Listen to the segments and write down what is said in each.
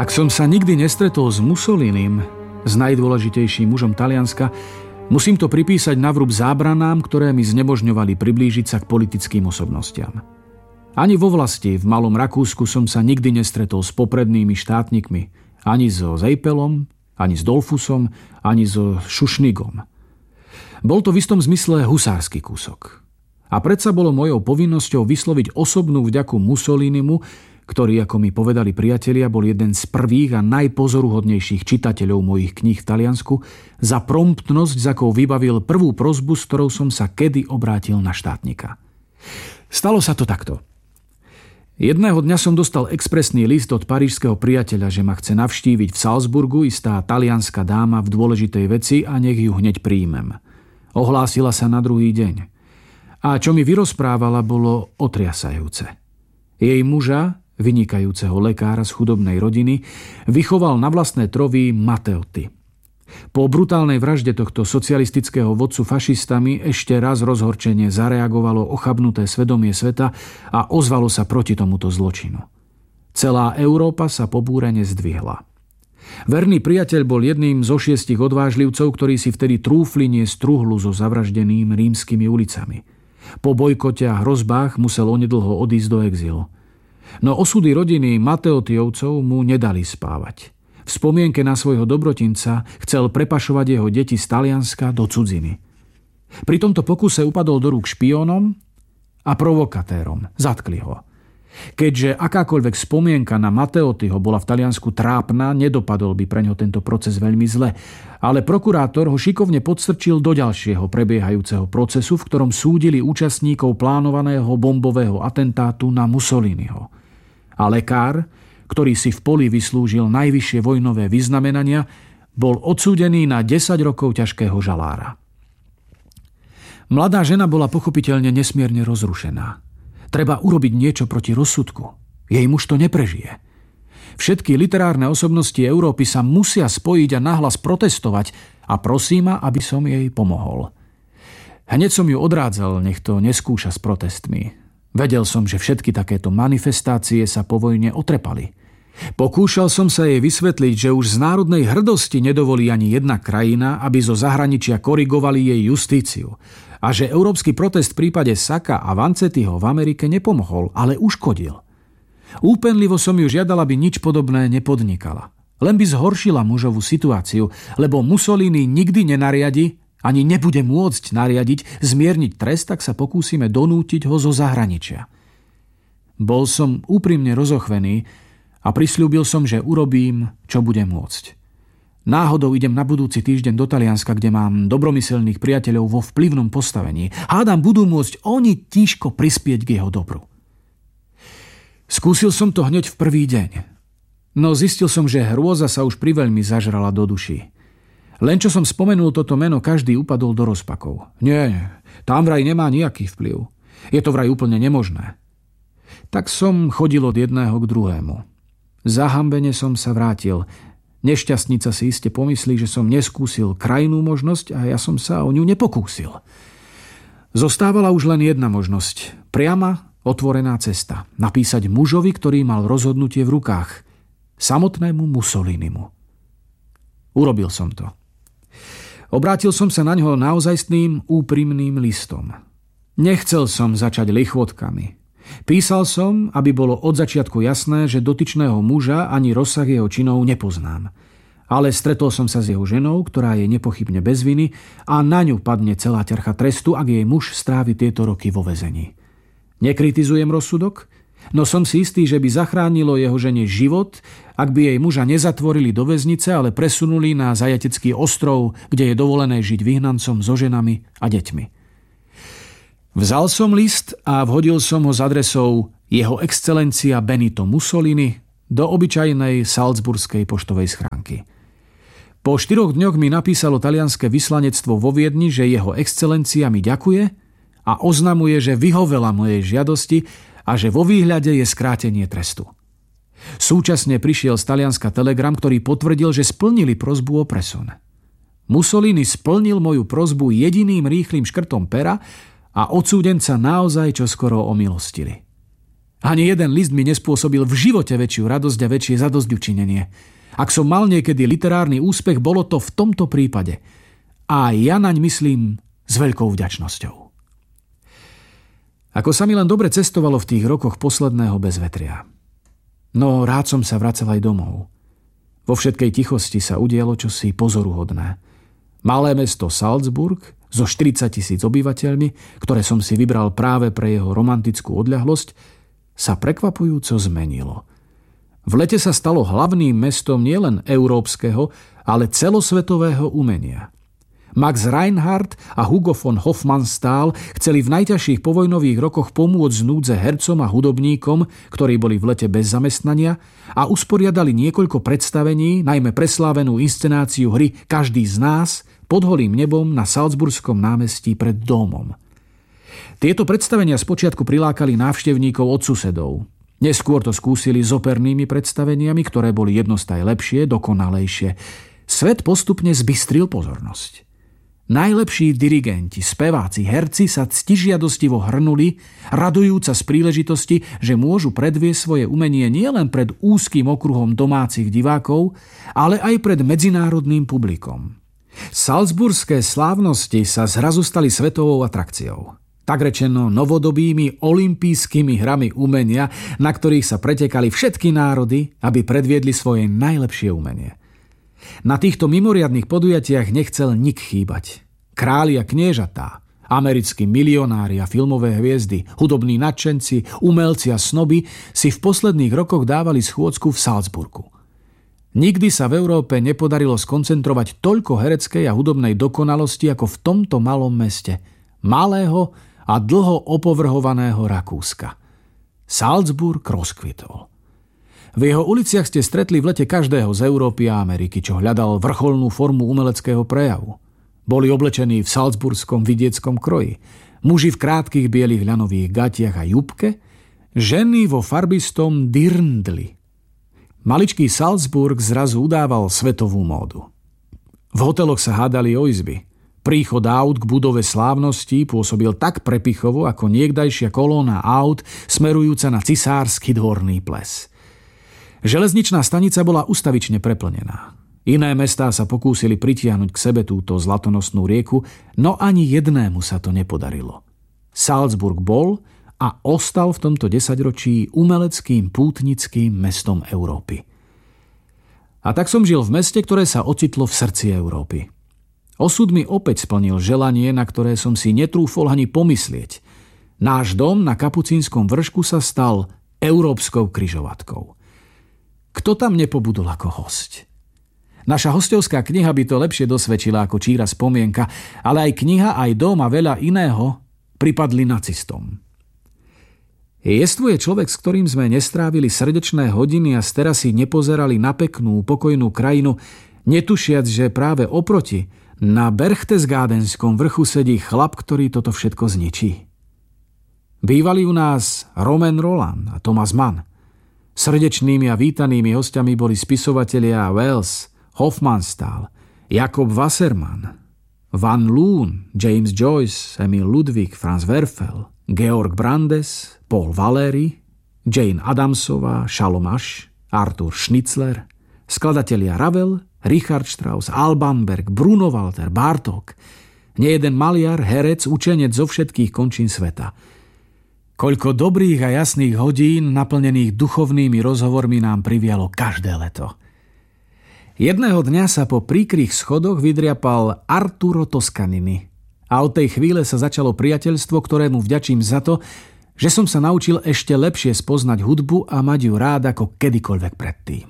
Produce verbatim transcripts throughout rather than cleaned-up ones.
Ak som sa nikdy nestretol s Mussolinim, s najdôležitejším mužom Talianska, musím to pripísať navrúb zábranám, ktoré mi znemožňovali priblížiť sa k politickým osobnostiam. Ani vo vlasti v Malom Rakúsku som sa nikdy nestretol s poprednými štátnikmi, ani so Zeipelom, ani s Dollfusom, ani so Šušnigom. Bol to v istom zmysle husársky kúsok. A predsa bolo mojou povinnosťou vysloviť osobnú vďaku Mussolinimu, ktorý, ako mi povedali priatelia, bol jeden z prvých a najpozoruhodnejších čitateľov mojich kníh v Taliansku, za promptnosť, za akou vybavil prvú prosbu, s ktorou som sa kedy obrátil na štátnika. Stalo sa to takto. Jedného dňa som dostal expresný list od parížskeho priateľa, že ma chce navštíviť v Salzburgu istá talianská dáma v dôležitej veci a nech ju hneď príjmem. Ohlásila sa na druhý deň. A čo mi vyrozprávala, bolo otriasajúce. Jej muža, vynikajúceho lekára z chudobnej rodiny, vychoval na vlastné trovy Matteotti. Po brutálnej vražde tohto socialistického vodcu fašistami ešte raz rozhorčenie zareagovalo ochabnuté svedomie sveta a ozvalo sa proti tomuto zločinu. Celá Európa sa pobúrene zdvihla. Verný priateľ bol jedným zo šiestich odvážlivcov, ktorí si vtedy trúfli niesť truhlu so zavraždeným rímskymi ulicami. Po bojkote a hrozbách musel onedlho odísť do exilu. No osudy rodiny Matteottiovcov mu nedali spávať. V spomienke na svojho dobrotinca chcel prepašovať jeho deti z Talianska do cudziny. Pri tomto pokuse upadol do rúk špiónom a provokatérom. Zatkli ho. Keďže akákoľvek spomienka na Matteottiho bola v Taliansku trápna, nedopadol by preňho tento proces veľmi zle. Ale prokurátor ho šikovne podstrčil do ďalšieho prebiehajúceho procesu, v ktorom súdili účastníkov plánovaného bombového atentátu na Mussoliniho. A lekár, ktorý si v poli vyslúžil najvyššie vojnové vyznamenania, bol odsúdený na desať rokov ťažkého žalára. Mladá žena bola pochopiteľne nesmierne rozrušená. Treba urobiť niečo proti rozsudku. Jej muž to neprežije. Všetky literárne osobnosti Európy sa musia spojiť a nahlas protestovať a prosí ma, aby som jej pomohol. Hneď som ju odrádzal, nech to neskúša s protestmi. Vedel som, že všetky takéto manifestácie sa po vojne otrepali. Pokúšal som sa jej vysvetliť, že už z národnej hrdosti nedovolí ani jedna krajina, aby zo zahraničia korigovali jej justíciu. A že európsky protest v prípade Sacka a Vanzettiho v Amerike nepomohol, ale uškodil. Úpenlivo som ju žiadal, aby nič podobné nepodnikala. Len by zhoršila mužovú situáciu, lebo Mussolini nikdy nenariadi, ani nebude môcť nariadiť, zmierniť trest, tak sa pokúsime donútiť ho zo zahraničia. Bol som úprimne rozochvený a prisľúbil som, že urobím, čo budem môcť. Náhodou idem na budúci týždeň do Talianska, kde mám dobromyselných priateľov vo vplyvnom postavení. Hádam, budú môcť oni tížko prispieť k jeho dobru. Skúsil som to hneď v prvý deň. No zistil som, že hrôza sa už priveľmi zažrala do duší. Len čo som spomenul toto meno, každý upadol do rozpakov. Nie, tam vraj nemá nejaký vplyv. Je to vraj úplne nemožné. Tak som chodil od jedného k druhému. Zahambene som sa vrátil. Nešťastnica si iste pomyslí, že som neskúsil krajnú možnosť a ja som sa o ňu nepokúsil. Zostávala už len jedna možnosť. Priama, otvorená cesta. Napísať mužovi, ktorý mal rozhodnutie v rukách. Samotnému Mussolinimu. Urobil som to. Obrátil som sa na ňo naozajstným, úprimným listom. Nechcel som začať lichvotkami. Písal som, aby bolo od začiatku jasné, že dotyčného muža ani rozsah jeho činov nepoznám. Ale stretol som sa s jeho ženou, ktorá je nepochybne bez viny a na ňu padne celá ťarcha trestu, ak jej muž strávi tieto roky vo väzení. Nekritizujem rozsudok, no som si istý, že by zachránilo jeho žene život, ak by jej muža nezatvorili do väznice, ale presunuli na zajatecký ostrov, kde je dovolené žiť vyhnancom so ženami a deťmi. Vzal som list a vhodil som ho s adresou Jeho excelencia Benito Mussolini do obyčajnej salzburskej poštovej schránky. Po štyroch dňoch mi napísalo talianske vyslanectvo vo Viedni, že jeho excelencia mi ďakuje a oznamuje, že vyhovela mojej žiadosti a že vo výhľade je skrátenie trestu. Súčasne prišiel z Talianska telegram, ktorý potvrdil, že splnili prosbu o presun. Mussolini splnil moju prosbu jediným rýchlym škrtom pera a odsúdenca naozaj čoskoro omilostili. Ani jeden list mi nespôsobil v živote väčšiu radosť a väčšie zadosťučinenie. Ak som mal niekedy literárny úspech, bolo to v tomto prípade. A ja naň myslím s veľkou vďačnosťou. Ako sa mi len dobre cestovalo v tých rokoch posledného bezvetria. No rád som sa vracal aj domov. Vo všetkej tichosti sa udialo čosi pozoruhodné. Malé mesto Salzburg so štyridsať tisíc obyvateľmi, ktoré som si vybral práve pre jeho romantickú odľahlosť, sa prekvapujúco zmenilo. V lete sa stalo hlavným mestom nielen európskeho, ale celosvetového umenia. Max Reinhardt a Hugo von Hofmannsthal chceli v najťažších povojnových rokoch pomôcť z núdze hercom a hudobníkom, ktorí boli v lete bez zamestnania, a usporiadali niekoľko predstavení, najmä preslávenú inscenáciu hry Každý z nás pod holým nebom na Salzburskom námestí pred domom. Tieto predstavenia spočiatku prilákali návštevníkov od susedov. Neskôr to skúsili s opernými predstaveniami, ktoré boli jednostaj lepšie, dokonalejšie. Svet postupne zbystril pozornosť. Najlepší dirigenti, speváci, herci sa ctižiadostivo hrnuli, radujúca z príležitosti, že môžu predviesť svoje umenie nielen pred úzkým okruhom domácich divákov, ale aj pred medzinárodným publikom. Salzburské slávnosti sa zrazu stali svetovou atrakciou. Tak rečeno novodobými olympijskými hrami umenia, na ktorých sa pretekali všetky národy, aby predviedli svoje najlepšie umenie. Na týchto mimoriadnych podujatiach nechcel nik chýbať. Králi a kniežatá, americkí milionári a filmové hviezdy, hudobní nadšenci, umelci a snoby si v posledných rokoch dávali schôdzku v Salzburgu. Nikdy sa v Európe nepodarilo skoncentrovať toľko hereckej a hudobnej dokonalosti ako v tomto malom meste. Malého a dlho opovrhovaného Rakúska. Salzburg rozkvitol. V jeho uliciach ste stretli v lete každého z Európy a Ameriky, čo hľadal vrcholnú formu umeleckého prejavu. Boli oblečení v salzburskom vidieckom kroji. Muži v krátkych bielých ľanových gatiach a jupke, ženy vo farbistom dirndli. Maličký Salzburg zrazu udával svetovú módu. V hoteloch sa hádali o izby. Príchod aut k budove slávnosti pôsobil tak prepichovo, ako niekdajšia kolóna aut smerujúca na cisársky dvorný ples. Železničná stanica bola ustavične preplnená. Iné mestá sa pokúsili pritiahnuť k sebe túto zlatonosnú rieku, no ani jednému sa to nepodarilo. Salzburg bol a ostal v tomto desaťročí umeleckým pútnickým mestom Európy. A tak som žil v meste, ktoré sa ocitlo v srdci Európy. Osud mi opäť splnil želanie, na ktoré som si netrúfol ani pomyslieť. Náš dom na Kapucínskom vršku sa stal európskou križovatkou. Kto tam nepobudol ako hosť? Naša hostovská kniha by to lepšie dosvedčila ako číra spomienka, ale aj kniha, aj dom a veľa iného pripadli nacistom. Jestvuje človek, s ktorým sme nestrávili srdečné hodiny a z terasy nepozerali na peknú, pokojnú krajinu, netušiac, že práve oproti na Berchtesgadenskom vrchu sedí chlap, ktorý toto všetko zničí. Bývali u nás Romain Rolland a Thomas Mann. Srdečnými a vítanými hostiami boli spisovatelia Wells, Hofmannsthal, Jakob Wassermann, Van Loon, James Joyce, Emil Ludwig, Franz Werfel, Georg Brandes, Paul Valéry, Jane Addamsová, Shalom Asch, Arthur Schnitzler, skladatelia Ravel, Richard Strauss, Alban Berg, Bruno Walter, Bartók, nejeden maliar, herec, učenec zo všetkých končín sveta. Koľko dobrých a jasných hodín, naplnených duchovnými rozhovormi nám privialo každé leto. Jedného dňa sa po príkrých schodoch vydriapal Arturo Toscanini a od tej chvíle sa začalo priateľstvo, ktorému vďačím za to, že som sa naučil ešte lepšie spoznať hudbu a mať ju rád ako kedykoľvek predtým.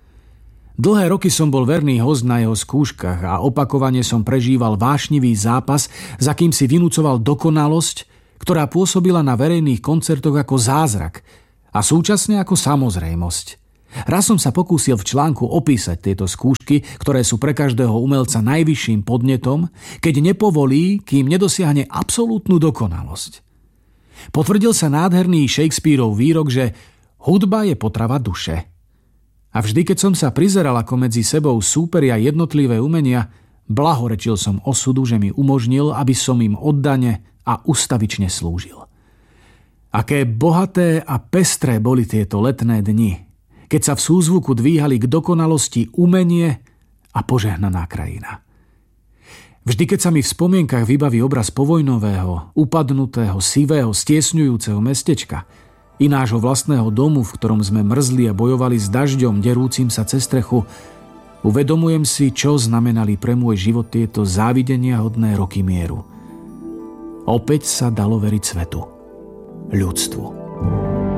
Dlhé roky som bol verný host na jeho skúškach a opakovane som prežíval vášnivý zápas, za kým si vynúcoval dokonalosť, ktorá pôsobila na verejných koncertoch ako zázrak a súčasne ako samozrejmosť. Raz som sa pokúsil v článku opísať tieto skúšky, ktoré sú pre každého umelca najvyšším podnetom, keď nepovolí, kým nedosiahne absolútnu dokonalosť. Potvrdil sa nádherný Shakespearov výrok, že hudba je potrava duše. A vždy, keď som sa prizeral, ako medzi sebou súperia jednotlivé umenia, blahorečil som osudu, že mi umožnil, aby som im oddane a ustavične slúžil. Aké bohaté a pestré boli tieto letné dni, keď sa v súzvuku dvíhali k dokonalosti umenie a požehnaná krajina. Vždy, keď sa mi v spomienkach vybaví obraz povojnového, upadnutého, sivého, stiesňujúceho mestečka i nášho vlastného domu, v ktorom sme mrzli a bojovali s dažďom derúcim sa cez strechu, uvedomujem si, čo znamenali pre môj život tieto závideniahodné roky mieru. Opäť sa dalo veriť svetu, ľudstvu.